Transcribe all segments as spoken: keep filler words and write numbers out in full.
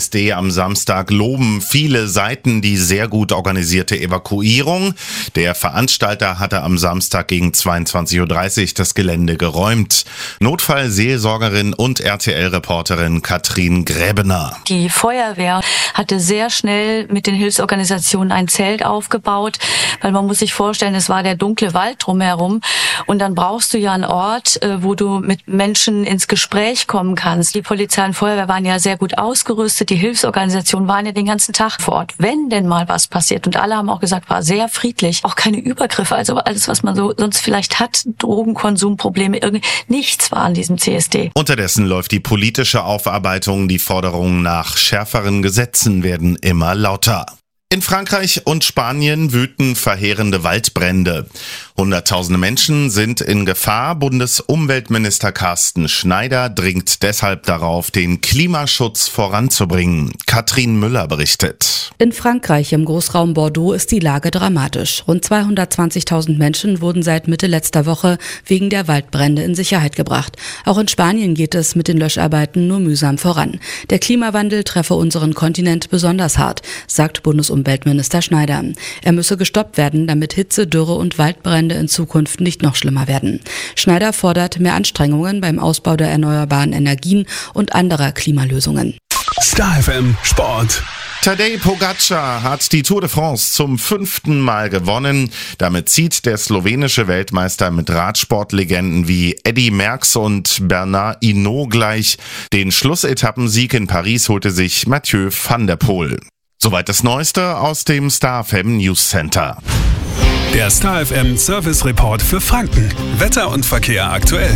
S D am Samstag loben viele Seiten die sehr gut organisierte Evakuierung. Der Veranstalter hatte am Samstag gegen zweiundzwanzig Uhr dreißig das Gelände geräumt. Notfallseelsorgerin und R T L-Reporterin Katrin Gräbener. Die Feuerwehr hatte sehr schnell mit den Hilfsorganisationen ein Zelt aufgebaut, weil man muss sich vorstellen, es war der dunkle Wald drumherum und dann brauchst du ja einen Ort, wo du mit Menschen ins Gespräch kommen kannst. Die Polizei und Feuerwehr waren ja sehr gut ausgerüstet, die Hilfsorganisationen waren ja den ganzen Tag vor Ort, wenn denn mal was passiert. Und alle haben auch gesagt, war sehr friedlich, auch keine Übergriffe, also alles, was man so sonst vielleicht hat, Drogenkonsumprobleme, irgendwie nichts war an diesem C S D. Unterdessen läuft die politische Aufarbeitung, die Forderungen nach schärferen Gesetzen werden immer lauter. In Frankreich und Spanien wüten verheerende Waldbrände. Hunderttausende Menschen sind in Gefahr. Bundesumweltminister Carsten Schneider dringt deshalb darauf, den Klimaschutz voranzubringen. Katrin Müller berichtet. In Frankreich im Großraum Bordeaux ist die Lage dramatisch. Rund zweihundertzwanzigtausend Menschen wurden seit Mitte letzter Woche wegen der Waldbrände in Sicherheit gebracht. Auch in Spanien geht es mit den Löscharbeiten nur mühsam voran. Der Klimawandel treffe unseren Kontinent besonders hart, sagt Bundesumweltminister Schneider. Er müsse gestoppt werden, damit Hitze, Dürre und Waldbrände in Zukunft nicht noch schlimmer werden. Schneider fordert mehr Anstrengungen beim Ausbau der erneuerbaren Energien und anderer Klimalösungen. Star F M Sport. Tadej Pogačar hat die Tour de France zum fünften Mal gewonnen. Damit zieht der slowenische Weltmeister mit Radsportlegenden wie Eddy Merckx und Bernard Hinault gleich. Den Schlussetappensieg in Paris holte sich Mathieu van der Poel. Soweit das Neueste aus dem Star F M News Center. Der Star F M Service Report für Franken. Wetter und Verkehr aktuell.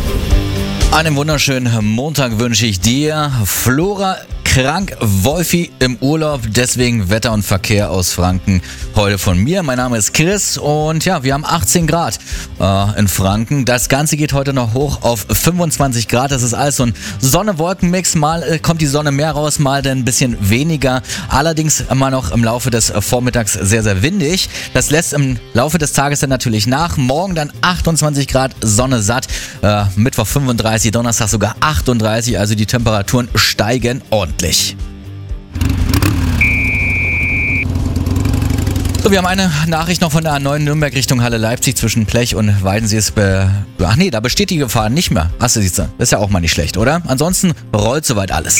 Einen wunderschönen Montag wünsche ich dir. Flora krank, Wolfi im Urlaub, deswegen Wetter und Verkehr aus Franken heute von mir. Mein Name ist Chris und ja, wir haben achtzehn Grad äh, in Franken. Das Ganze geht heute noch hoch auf fünfundzwanzig Grad. Das ist alles so ein Sonne-Wolken-Mix. Mal äh, kommt die Sonne mehr raus, mal dann ein bisschen weniger. Allerdings immer noch im Laufe des Vormittags sehr, sehr windig. Das lässt im Laufe des Tages dann natürlich nach. Morgen dann achtundzwanzig Grad, Sonne satt. Äh, Mittwoch fünfunddreißig, Donnerstag sogar achtunddreißig. Also die Temperaturen steigen ordentlich. So, wir haben eine Nachricht noch von der A neun Nürnberg Richtung Halle Leipzig zwischen Plech und Weidensee. Be- Ach nee, da besteht die Gefahr nicht mehr. Hast du, siehst du, das ist ja auch mal nicht schlecht, oder? Ansonsten rollt soweit alles.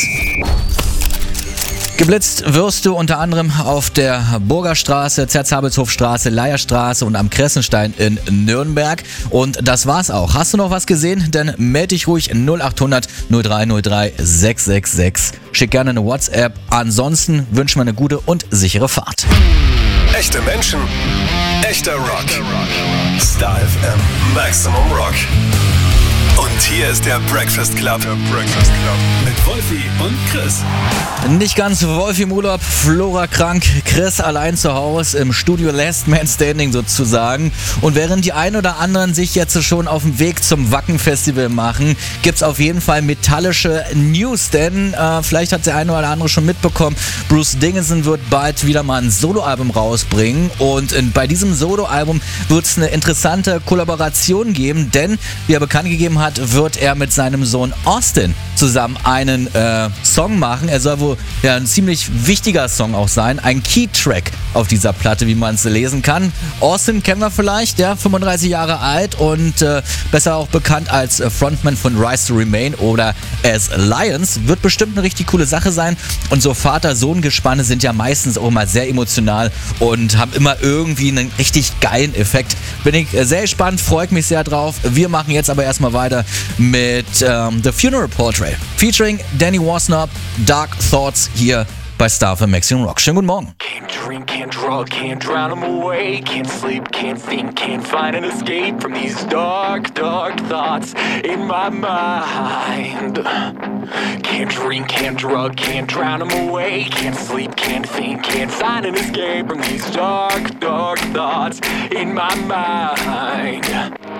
Geblitzt wirst du unter anderem auf der Burgerstraße, Zerzabelshofstraße, Leierstraße und am Kressenstein in Nürnberg. Und das war's auch. Hast du noch was gesehen? Dann melde dich ruhig null acht hundert null drei null drei sechs sechs sechs. Schick gerne eine WhatsApp. Ansonsten wünschen wir eine gute und sichere Fahrt. Echte Menschen, echter Rock. Star F M Maximum Rock. Und hier ist der Breakfast Club. Der Breakfast Club. Mit Wolfi und Chris. Nicht ganz Wolfi im Urlaub, Flora krank, Chris allein zu Hause im Studio Last Man Standing sozusagen. Und während die einen oder anderen sich jetzt schon auf dem Weg zum Wacken Festival machen, gibt's auf jeden Fall metallische News, denn äh, vielleicht hat der eine oder andere schon mitbekommen, Bruce Dickinson wird bald wieder mal ein Soloalbum rausbringen und äh, bei diesem Soloalbum wird es eine interessante Kollaboration geben, denn wie er bekannt gegeben hat, wird er mit seinem Sohn Austin zusammen einen äh, Song machen. Er soll wohl ja, ein ziemlich wichtiger Song auch sein. Ein Key-Track auf dieser Platte, wie man es lesen kann. Austin kennen wir vielleicht, ja, fünfunddreißig Jahre alt und äh, besser auch bekannt als äh, Frontman von Rise to Remain oder As Lions. Wird bestimmt eine richtig coole Sache sein. Und so Vater-Sohn-Gespanne sind ja meistens auch immer sehr emotional und haben immer irgendwie einen richtig geilen Effekt. Bin ich äh, sehr gespannt, freue ich mich sehr drauf. Wir machen jetzt aber erstmal weiter mit ähm, The Funeral Portrait featuring Danny Wasnop, Dark Thoughts hier bei Star F M Maximum Rock. Schönen guten Morgen. Can't drink, can't drug, can't drown them away. Can't sleep, can't think, can't find an escape from these dark, dark thoughts in my mind. Can't drink, can't drug, can't drown them away. Can't sleep, can't think, can't find an escape from these dark, dark thoughts in my mind.